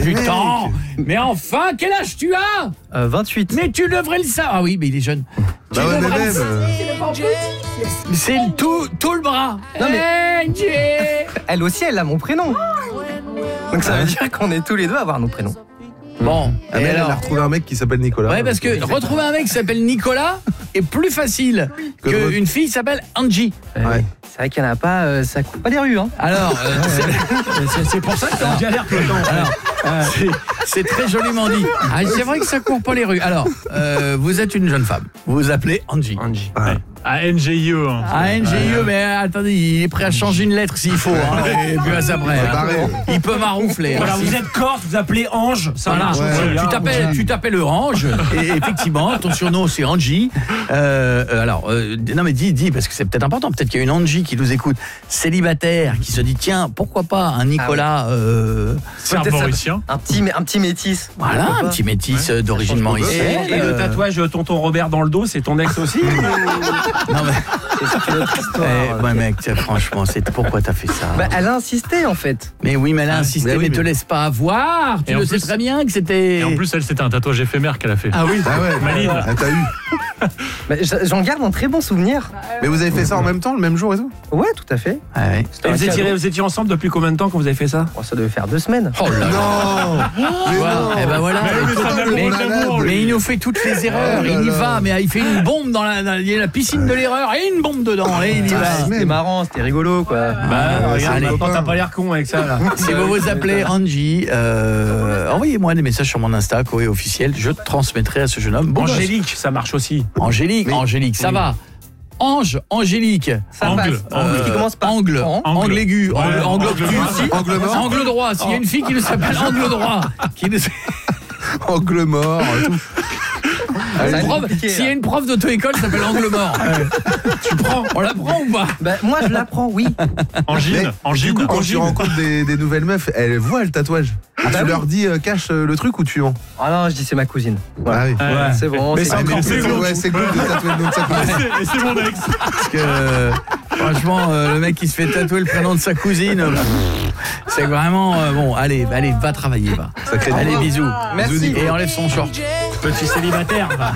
du temps. Mais enfin, quel âge tu as ? 28. Mais tu devrais le savoir. Ah oui, mais il est jeune. Bah ouais, mais même. C'est tout le bras. Non, mais- Angie. Elle aussi, elle a mon prénom. Donc ça veut dire qu'on est tous les deux à avoir nos prénoms. Bon, Ah, mais elle a retrouvé un mec qui s'appelle Nicolas. Ouais, parce que retrouver un mec qui s'appelle Nicolas est plus facile qu'une fille qui s'appelle Angie. Ouais. C'est vrai qu'il n'y en a pas, ça coupe pas les rues. Hein. Alors, c'est pour ça que t'as galère tout le temps. Alors, c'est très joliment dit. Ah, c'est vrai que ça court pas les rues. Alors, vous êtes une jeune femme. Vous vous appelez Angie. Angie. Ouais. ANGIE. Hein. ANGIE, mais attendez, il est prêt à changer une lettre s'il faut. Hein, et puis à ça près. Pareil. Il peut maroufler. Voilà, vous êtes corse, vous appelez Ange, ça Voilà. marche. Ouais. Tu t'appelles Ange, et effectivement, ton surnom c'est Angie. Non mais dis, parce que c'est peut-être important, peut-être qu'il y a une Angie qui nous écoute, célibataire, qui se dit tiens, pourquoi pas un Nicolas, C'est un Mauricien. Un petit métis. voilà, un Pourquoi petit métis d'origine mauricienne. Et le tatouage Tonton Robert dans le dos, c'est ton ex aussi Non mais, ouais, mec, franchement, pourquoi t'as fait ça? Bah, elle a insisté en fait. Mais oui, mais elle a insisté, mais te laisse pas avoir. Tu Et en le sais plus- très bien que c'était. Et en plus, elle, c'était un tatouage éphémère qu'elle a fait. Ah oui. Ah ouais. Maline. Ah, t'as eu. Bah, j'en garde un très bon souvenir. Mais vous avez fait ça en même temps, le même jour et tout? Ouais, tout à fait. Ah ouais. Et vous étiez ensemble depuis combien de temps quand vous avez fait ça? Oh, ça devait faire 2 semaines. Oh là là. Non. Mais Voilà. non. Eh ben voilà. Mais il nous fait toutes les erreurs. Oh là Il y là. va, mais il fait une bombe dans il y a la piscine de l'erreur et une bombe dedans. Et il y va. C'était marrant, c'était rigolo quoi. Regarde, allez. maintenant, t'as pas l'air con avec ça là. Si vous vous appelez Angie, envoyez-moi des messages sur mon Insta, Coé officiel. Je transmettrai à ce jeune homme. Bon, Angélique, ça marche aussi. Angélique, Angélique, ça va. Ange, Angélique. Ça Angle, passe. angle. Qui commence par Angle, angle aigu, Ouais, angle angle obtus, droit. Angle mort. angle droit. S'il y a une fille qui nous s'appelle angle droit, qui nous... Angle mort. Tout. Ça va être Prof, compliqué, s'il y a là. une prof d'auto-école qui s'appelle angle mort, tu prends, on la prend ou pas? Bah, moi je l'apprends, oui. Angine. Mais, Angine. du coup, quand tu Angine. rencontres des nouvelles meufs, elles voient le tatouage. bah tu oui. leur dis cache le truc ou tu mens? Ah non, je dis c'est ma cousine. Voilà. Ah oui. Ouais. C'est bon. Mais c'est c'est encore c'est plus ouais, c'est glauque de tatouer le nom de sa cousine. Et c'est mon ex. Parce que franchement, le mec qui se fait tatouer le prénom de sa cousine, c'est vraiment bon. Allez, va travailler, va. Ça crée Allez, du- bisous. Merci. Et enlève son short. petit célibataire. Va.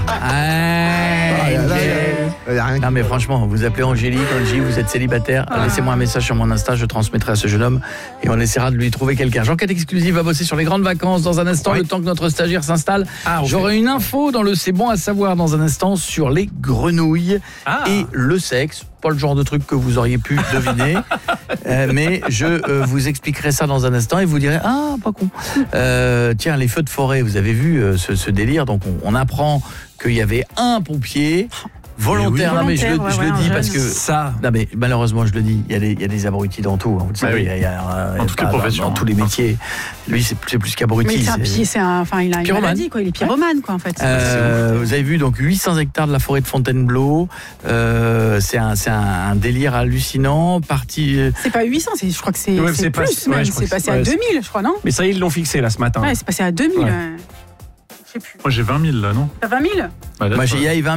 Y a rien. Non mais franchement, vous appelez Angélique, Angie, vous êtes célibataire, laissez-moi un message sur mon Insta, je transmettrai à ce jeune homme et on essaiera de lui trouver quelqu'un. J'enquête exclusive va bosser sur les grandes vacances dans un instant, le temps que notre stagiaire s'installe. J'aurai une info dans le C'est bon à savoir dans un instant sur les grenouilles et le sexe. Pas le genre de truc que vous auriez pu deviner, mais je vous expliquerai ça dans un instant et vous direz ah pas con. Tiens, les feux de forêt, vous avez vu ce délire, donc on apprend qu'il y avait un pompier volontaire. Non mais je le dis parce que ça. non mais malheureusement je le dis, il y a des abrutis dans tout. Hein, vous le savez, oui. il y a Dans toutes les professions. dans tous les métiers. Lui c'est plus qu'abruti. Mais il a une Pyromane. maladie, quoi. Il est pyromane, quoi, en fait. Vous avez vu donc 800 hectares de la forêt de Fontainebleau. C'est un délire hallucinant. C'est pas 800, je crois que c'est Ouais, c'est plus pas- même. ouais, je crois C'est que passé c'est- à ouais, 2000, je crois, non? Mais ça, ils l'ont fixé là ce matin. Ouais, c'est passé à 2000. Ouais. Je sais plus. Moi, j'ai 20 000 là, non? T'as 20 000? Bah, Moi j'ai 20